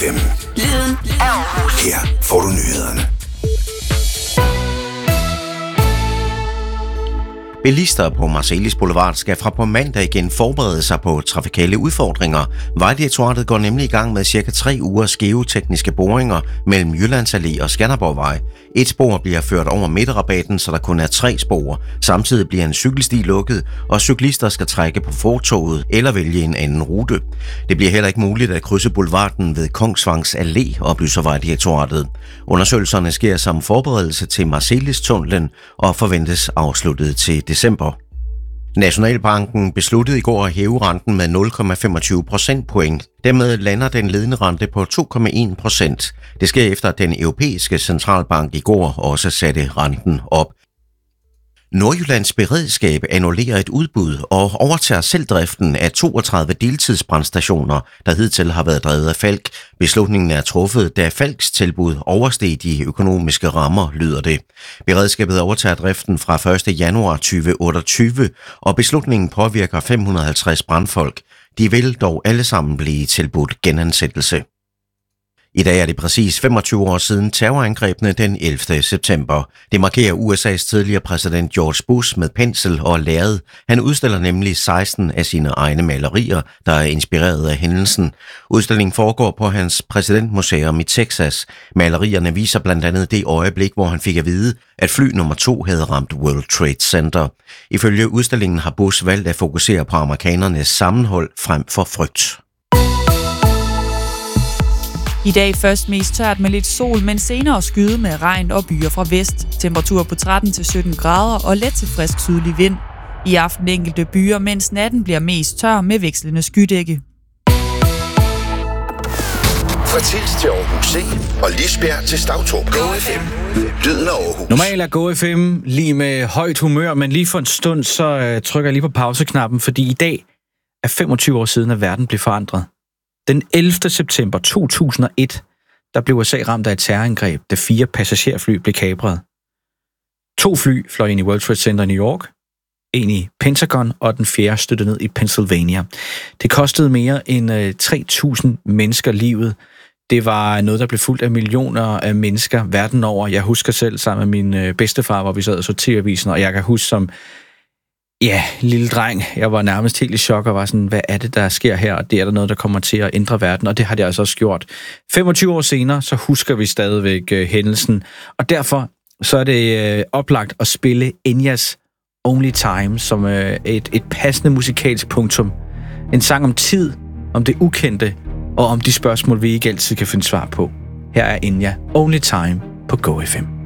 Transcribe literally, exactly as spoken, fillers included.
M. Lyden af Aarhus. Her får du nyhederne. Bilister på Marselis Boulevard skal fra på mandag igen forberede sig på trafikale udfordringer. Vejdirektoratet går nemlig i gang med cirka tre ugers geotekniske boringer mellem Jyllands Allé og Skanderborgvej. Et spor bliver ført over midterrabatten, så der kun er tre spor. Samtidig bliver en cykelsti lukket, og cyklister skal trække på fortovet eller vælge en anden rute. Det bliver heller ikke muligt at krydse boulevarden ved Kongsvangs Allé, oplyser Vejdirektoratet. Undersøgelserne sker som forberedelse til Marselis-tunnelen og forventes afsluttet til december. Nationalbanken besluttede i går at hæve renten med nul komma femogtyve procentpoint. Dermed lander den ledende rente på to komma en procent. Det sker efter at den europæiske centralbank i går også satte renten op. Nordjyllands Beredskab annullerer et udbud og overtager selv driften af toogtredive deltidsbrandstationer, der hidtil har været drevet af Falck. Beslutningen er truffet, da Falcks tilbud oversteg de økonomiske rammer, lyder det. Beredskabet overtager driften fra første januar tyve otteogtyve, og beslutningen påvirker fem hundrede og halvtreds brandfolk. De vil dog alle sammen blive tilbudt genansættelse. I dag er det præcis femogtyve år siden terrorangrebene den ellevte september. Det markerer U S A's tidligere præsident George Bush med pensel og lærred. Han udstiller nemlig seksten af sine egne malerier, der er inspireret af hændelsen. Udstillingen foregår på hans præsidentmuseum i Texas. Malerierne viser blandt andet det øjeblik, hvor han fik at vide, at fly nummer to havde ramt World Trade Center. Ifølge udstillingen har Bush valgt at fokusere på amerikanernes sammenhold frem for frygt. I dag først mest tørt med lidt sol, men senere skyde med regn og byer fra vest. Temperatur på tretten til sytten grader og let til frisk sydlig vind. I aften enkelte byer, mens natten bliver mest tør med vekslende skydække. Fra Tilst til Aarhus C og Lisbjerg til Stavtrup. Go F M. Lyden af Aarhus. Normalt er Go F M lige med højt humør, men lige for en stund, så trykker jeg lige på pauseknappen, fordi i dag er femogtyve år siden, at verden blev forandret. Den ellevte september to tusind og et, der blev U S A ramt af et terrorangreb, da fire passagerfly blev kapret. To fly fløj ind i World Trade Center i New York, en i Pentagon, og den fjerde støttede ned i Pennsylvania. Det kostede mere end tre tusind mennesker livet. Det var noget, der blev fulgt af millioner af mennesker verden over. Jeg husker selv sammen med min bedstefar, hvor vi sad og så T V-avisen, og jeg kan huske som ja, lille dreng. Jeg var nærmest helt i chok og var sådan, hvad er det, der sker her? Og det er der noget, der kommer til at ændre verden, og det har det altså også gjort. femogtyve år senere, så husker vi stadigvæk uh, hændelsen, og derfor så er det uh, oplagt at spille Enyas Only Time som uh, et, et passende musikalsk punktum. En sang om tid, om det ukendte, og om de spørgsmål, vi ikke altid kan finde svar på. Her er Enya Only Time på Go F M.